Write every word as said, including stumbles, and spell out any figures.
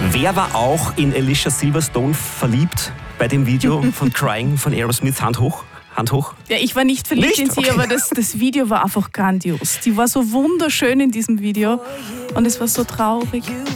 Wer war auch in Alicia Silverstone verliebt bei dem Video von Crying von Aerosmith? Hand hoch. Hand hoch. Ja, ich war nicht verliebt Nicht? in sie, Okay. aber das, das Video war einfach grandios. Die war so wunderschön in diesem Video und es war so traurig.